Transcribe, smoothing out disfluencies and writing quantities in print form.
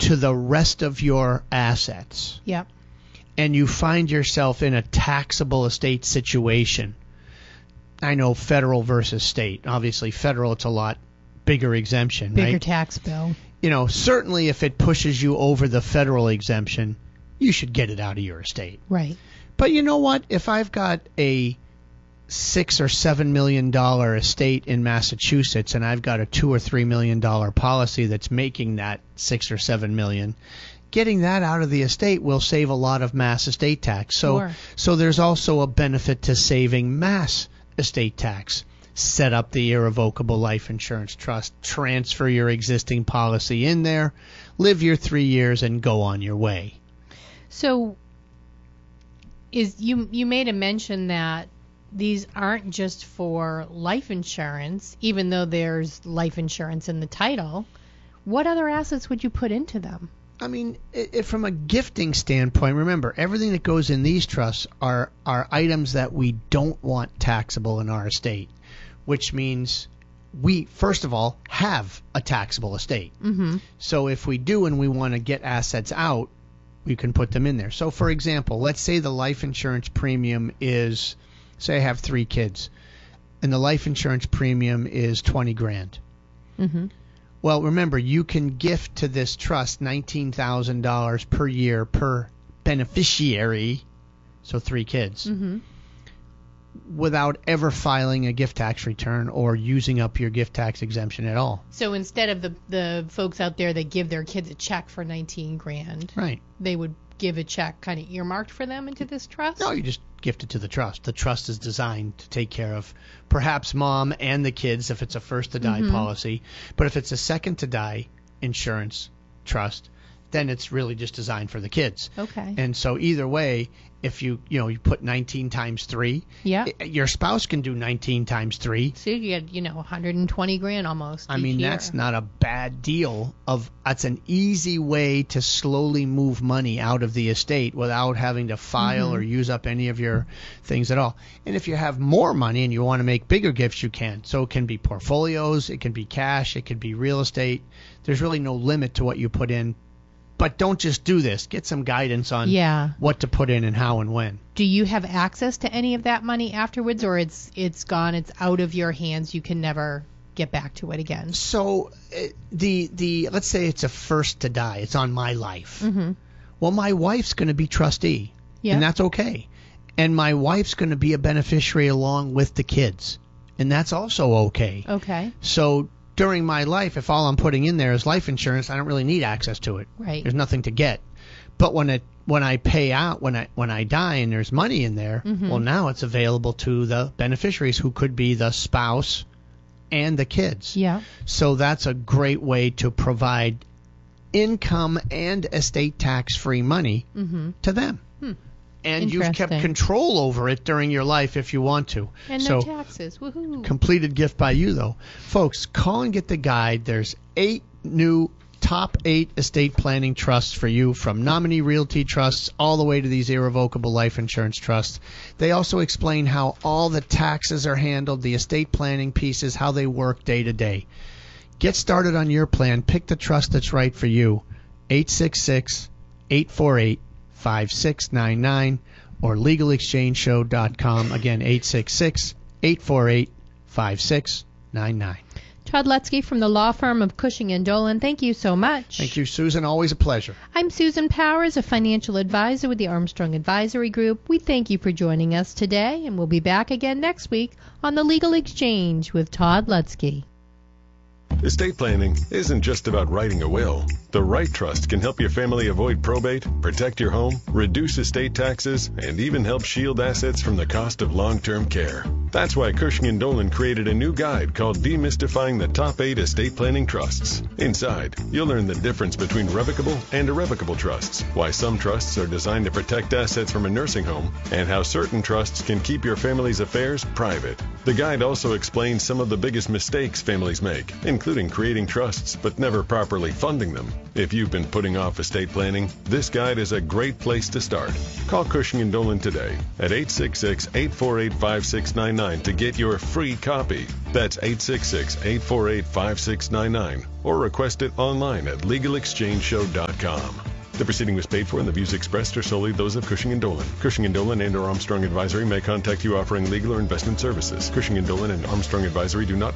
to the rest of your assets, Yep. and you find yourself in a taxable estate situation, I know federal versus state. Obviously, federal, it's a lot bigger exemption, Bigger right? tax bill. Certainly if it pushes you over the federal exemption, you should get it out of your estate. Right. But you know what? If I've got a $6 or $7 million estate in Massachusetts, and I've got a $2 or $3 million policy that's making that $6 or $7 million, getting that out of the estate will save a lot of mass estate tax. Sure. So there's also a benefit to saving mass estate tax. Set up the irrevocable life insurance trust, transfer your existing policy in there, live your 3 years, and go on your way. So you made a mention that these aren't just for life insurance, even though there's life insurance in the title. What other assets would you put into them? I mean, from a gifting standpoint, remember, everything that goes in these trusts are items that we don't want taxable in our estate, which means we, first of all, have a taxable estate. Mm-hmm. So if we do and we want to get assets out, we can put them in there. So, for example, let's say the life insurance premium is, say I have 3 kids, and the life insurance premium is $20,000. Mm-hmm. Well, remember, you can gift to this trust $19,000 per year per beneficiary, so 3 kids, Mm-hmm. without ever filing a gift tax return or using up your gift tax exemption at all. So instead of the folks out there that give their kids a check for $19,000, Right. they would give a check kind of earmarked for them into this trust? No, you just gift it to the trust. The trust is designed to take care of perhaps mom and the kids if it's a first to die policy. But if it's a second to die insurance trust, then it's really just designed for the kids. Okay. And so either way, if you put 19 times 3, Yeah. your spouse can do 19 times 3. So you get, $120,000 almost. I each mean, year. that's not a bad deal. That's an easy way to slowly move money out of the estate without having to file or use up any of your things at all. And if you have more money and you want to make bigger gifts, you can. So it can be portfolios, it can be cash, it can be real estate. There's really no limit to what you put in. But don't just do this. Get some guidance on what to put in and how and when. Do you have access to any of that money afterwards, or it's gone, it's out of your hands, you can never get back to it again? So the let's say it's a first to die. It's on my life. Mm-hmm. Well, my wife's going to be trustee, Yeah. and that's okay. And my wife's going to be a beneficiary along with the kids, and that's also okay. Okay. So during my life, if all I'm putting in there is life insurance, I don't really need access to it. Right. There's nothing to get. But when I pay out, when I die and there's money in there, well, now it's available to the beneficiaries who could be the spouse and the kids. Yeah. So that's a great way to provide income and estate tax-free money to them. And you've kept Interesting. control over it during your life if you want to. And so, no taxes. Woohoo. completed gift by you, though. Folks, call and get the guide. There's 8 new top 8 estate planning trusts for you, from nominee realty trusts all the way to these irrevocable life insurance trusts. They also explain how all the taxes are handled, the estate planning pieces, how they work day to day. Get started on your plan. Pick the trust that's right for you. 866-848-5699 or legalexchangeshow.com. Again, 866-848-5699. Todd Lutzke from the law firm of Cushing & Dolan. Thank you so much. Thank you, Susan. Always a pleasure. I'm Susan Powers, a financial advisor with the Armstrong Advisory Group. We thank you for joining us today, and we'll be back again next week on The Legal Exchange with Todd Lutzke. Estate planning isn't just about writing a will. The right trust can help your family avoid probate, protect your home, reduce estate taxes, and even help shield assets from the cost of long-term care. That's why Cushing & Dolan created a new guide called Demystifying the Top 8 Estate Planning Trusts. Inside, you'll learn the difference between revocable and irrevocable trusts, why some trusts are designed to protect assets from a nursing home, and how certain trusts can keep your family's affairs private. The guide also explains some of the biggest mistakes families make, including creating trusts but never properly funding them. If you've been putting off estate planning, this guide is a great place to start. Call Cushing & Dolan today at 866-848-5699 to get your free copy. That's 866-848-5699, or request it online at LegalExchangeShow.com. The proceeding was paid for, and the views expressed are solely those of Cushing & Dolan. Cushing & Dolan and/or Armstrong Advisory may contact you offering legal or investment services. Cushing & Dolan and Armstrong Advisory do not